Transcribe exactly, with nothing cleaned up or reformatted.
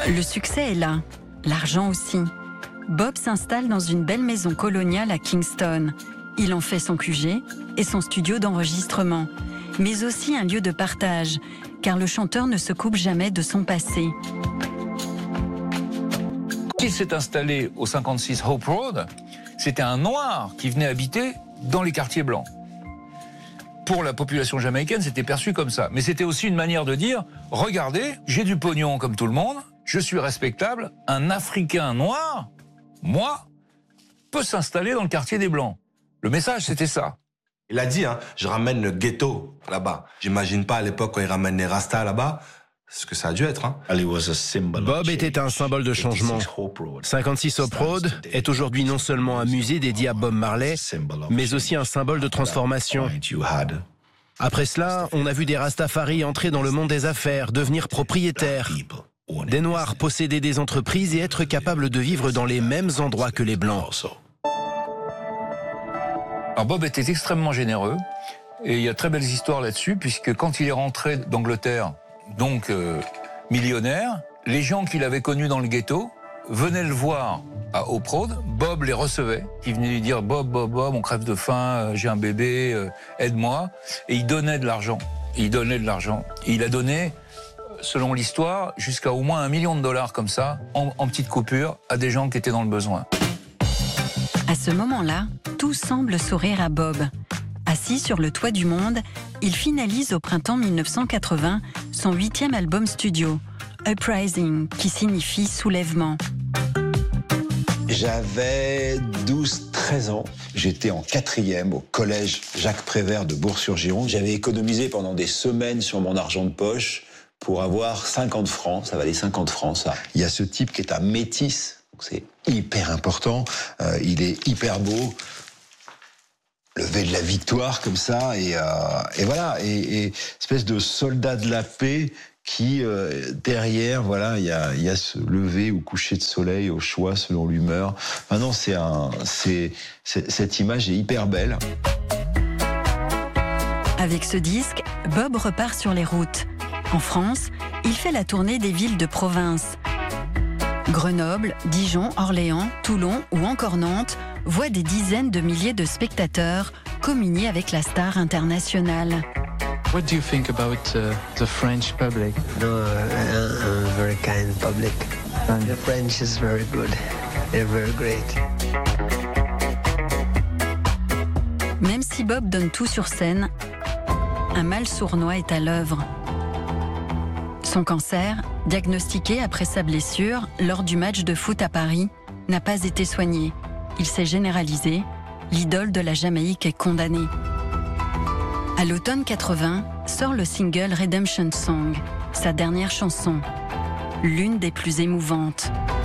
Le succès est là, l'argent aussi. Bob s'installe dans une belle maison coloniale à Kingston. Il en fait son Q G et son studio d'enregistrement, mais aussi un lieu de partage, car le chanteur ne se coupe jamais de son passé. Il s'est installé au cinquante-six Hope Road, c'était un noir qui venait habiter dans les quartiers blancs. Pour la population jamaïcaine, c'était perçu comme ça. Mais c'était aussi une manière de dire, regardez, j'ai du pognon comme tout le monde, je suis respectable, un Africain noir, moi, peut s'installer dans le quartier des Blancs. Le message, c'était ça. Il a dit, hein, je ramène le ghetto là-bas. J'imagine pas à l'époque quand il ramène les Rastas là-bas, ce que ça a dû être. Hein. Bob était un symbole de changement. cinquante-six Hope Road est aujourd'hui non seulement un musée dédié à Bob Marley, mais aussi un symbole de transformation. Après cela, on a vu des Rastafari entrer dans le monde des affaires, devenir propriétaires. Des Noirs posséder des entreprises et être capables de vivre dans les mêmes endroits que les Blancs. Alors Bob était extrêmement généreux, et il y a de très belles histoires là-dessus, puisque quand il est rentré d'Angleterre, donc euh, millionnaire, les gens qu'il avait connus dans le ghetto venaient le voir à Hope Road. Bob les recevait. Il venait lui dire « Bob, Bob, Bob, on crève de faim, euh, j'ai un bébé, euh, aide-moi ». Et il donnait de l'argent. Il donnait de l'argent. Et il a donné, selon l'histoire, jusqu'à au moins un million de dollars comme ça, en, en petites coupures, à des gens qui étaient dans le besoin. À ce moment-là, tout semble sourire à Bob. Assis sur le toit du monde, il finalise au printemps mille neuf cent quatre-vingts son huitième album studio, Uprising, qui signifie soulèvement. J'avais douze treize ans. J'étais en quatrième au collège Jacques Prévert de Bourg-sur-Gironde. J'avais économisé pendant des semaines sur mon argent de poche pour avoir cinquante francs. Ça valait cinquante francs, ça. Il y a ce type qui est un métis. C'est hyper important. Euh, il est hyper beau. Lever de la victoire comme ça, et, euh, et voilà, et, et espèce de soldat de la paix qui, euh, derrière, voilà, il y a, y a ce lever ou coucher de soleil au choix selon l'humeur. Maintenant, c'est un, c'est, c'est, cette image est hyper belle. Avec ce disque, Bob repart sur les routes. En France, il fait la tournée des villes de province. Grenoble, Dijon, Orléans, Toulon ou encore Nantes voient des dizaines de milliers de spectateurs communier avec la star internationale. What do you think about uh, the French public? No, uh, uh, very kind public. And the French is very good. They're very great. Même si Bob donne tout sur scène, un mal sournois est à l'œuvre. Son cancer, diagnostiqué après sa blessure lors du match de foot à Paris, n'a pas été soigné. Il s'est généralisé. L'idole de la Jamaïque est condamnée. À l'automne quatre-vingts, sort le single Redemption Song, sa dernière chanson, l'une des plus émouvantes.